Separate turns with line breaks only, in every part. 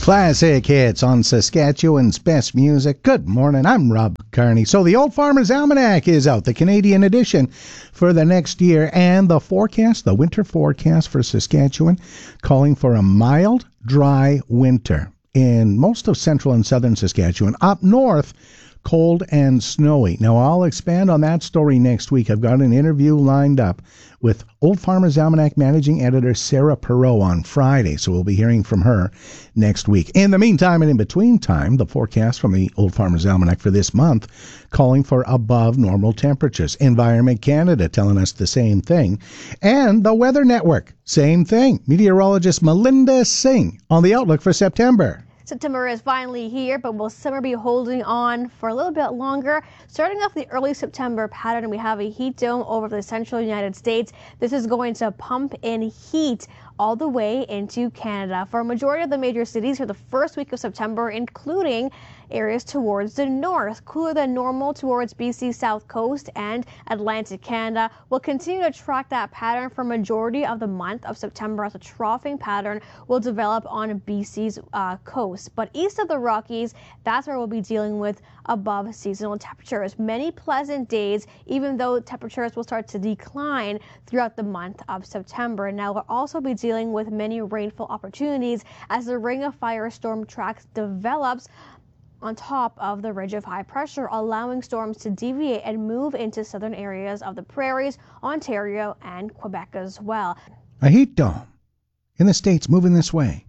Classic hits on Saskatchewan's best music. Good morning, I'm Rob Carney. So the Old Farmer's Almanac is out, the Canadian edition for the next year, and the forecast, the winter forecast for Saskatchewan, calling for a mild, dry winter in most of central and southern Saskatchewan. Up north, cold and snowy. Now, I'll expand on that story next week. I've got an interview lined up with Old Farmer's Almanac managing editor Sarah Perreault on Friday, so we'll be hearing from her next week. In the meantime and in between time, the forecast from the Old Farmer's Almanac for this month calling for above normal temperatures. Environment Canada telling us the same thing. And the Weather Network, same thing. Meteorologist Melinda Singh on the outlook for September.
September is finally here, but will summer be holding on for a little bit longer? Starting off the early September pattern, we have a heat dome over the central United States. This is going to pump in heat all the way into Canada for a majority of the major cities for the first week of September, including areas towards the north. Cooler than normal towards BC South Coast and Atlantic Canada. We'll continue to track that pattern for majority of the month of September as a troughing pattern will develop on BC's coast. But east of the Rockies, that's where we'll be dealing with above seasonal temperatures. Many pleasant days, even though temperatures will start to decline throughout the month of September. Now, we'll also be dealing with many rainfall opportunities as the Ring of Fire storm track develops on top of the ridge of high pressure, allowing storms to deviate and move into southern areas of the prairies, Ontario, and Quebec as well.
A heat dome in the States moving this way.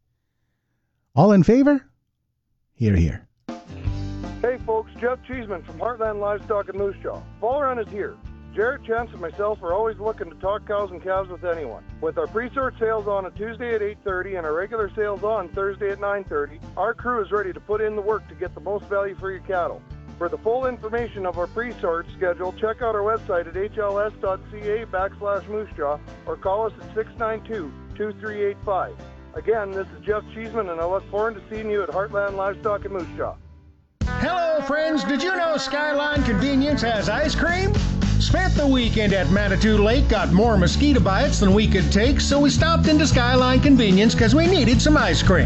All in favor? Hear, hear.
Hey folks, Jeff Cheeseman from Heartland Livestock in Moose Jaw. Fall run is here. Jarrett, Chance, and myself are always looking to talk cows and calves with anyone. With our pre-sort sales on Tuesday at 8:30 and our regular sales on Thursday at 9:30, our crew is ready to put in the work to get the most value for your cattle. For the full information of our pre-sort schedule, check out our website at hls.ca/moosejaw or call us at 692-2385. Again, this is Jeff Cheeseman, and I look forward to seeing you at Heartland Livestock in Moose Jaw.
Hello, friends. Did you know Skyline Convenience has ice cream? Spent the weekend at Manitou Lake, got more mosquito bites than we could take, so we stopped into Skyline Convenience because we needed some ice cream.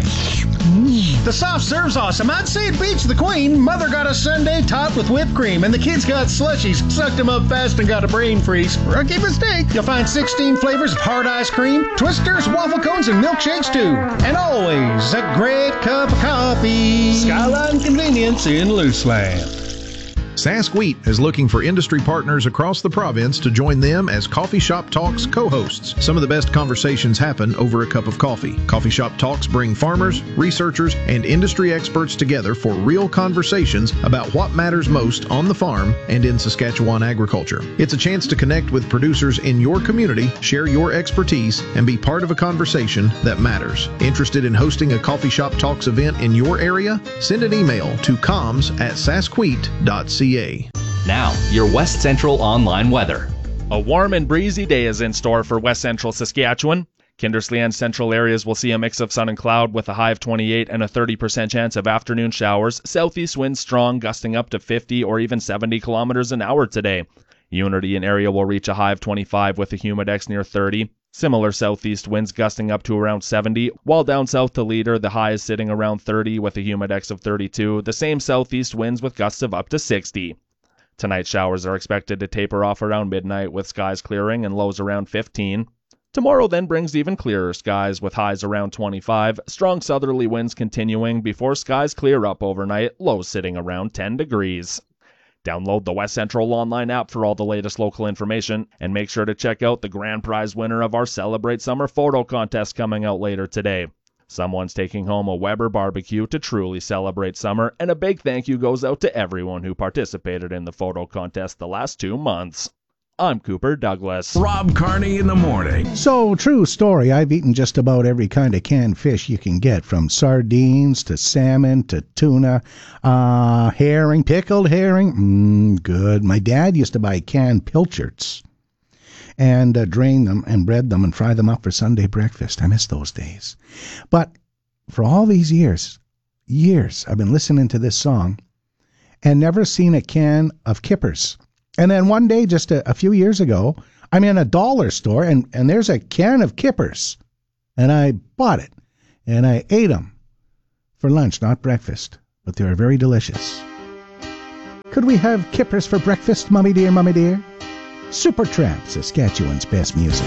The soft serve's awesome. I'd say it beats the Queen. Mother got a sundae topped with whipped cream, and the kids got slushies, sucked them up fast and got a brain freeze. Rookie mistake. You'll find 16 flavors of hard ice cream, twisters, waffle cones, and milkshakes too. And always a great cup of coffee. Skyline Convenience in Luceland.
Sask Wheat is looking for industry partners across the province to join them as Coffee Shop Talks co-hosts. Some of the best conversations happen over a cup of coffee. Coffee Shop Talks bring farmers, researchers, and industry experts together for real conversations about what matters most on the farm and in Saskatchewan agriculture. It's a chance to connect with producers in your community, share your expertise, and be part of a conversation that matters. Interested in hosting a Coffee Shop Talks event in your area? Send an email to comms@saskwheat.ca.
Now, your West Central online weather.
A warm and breezy day is in store for West Central Saskatchewan. Kindersley and central areas will see a mix of sun and cloud with a high of 28 and a 30% chance of afternoon showers. Southeast winds strong, gusting up to 50 or even 70 kilometers an hour today. Unity and area will reach a high of 25 with a humidex near 30. Similar southeast winds gusting up to around 70, while down south to Leader, the high is sitting around 30 with a humidex of 32. The same southeast winds with gusts of up to 60. Tonight showers are expected to taper off around midnight with skies clearing and lows around 15. Tomorrow then brings even clearer skies with highs around 25. Strong southerly winds continuing before skies clear up overnight, lows sitting around 10 degrees. Download the West Central online app for all the latest local information, and make sure to check out the grand prize winner of our Celebrate Summer photo contest coming out later today. Someone's taking home a Weber barbecue to truly celebrate summer, and a big thank you goes out to everyone who participated in the photo contest the last 2 months. I'm Cooper Douglas.
Rob Carney in the morning.
So, true story. I've eaten just about every kind of canned fish you can get, from sardines to salmon to tuna, herring, pickled herring. Good. My dad used to buy canned pilchards and drain them and bread them and fry them up for Sunday breakfast. I miss those days. But for all these years, I've been listening to this song and never seen a can of kippers. And then one day, just a few years ago, I'm in a dollar store, and there's a can of kippers. And I bought it, and I ate them. for lunch, not breakfast, but they are very delicious. Could we have kippers for breakfast, Mummy dear, Mummy dear? Supertramp, Saskatchewan's best music.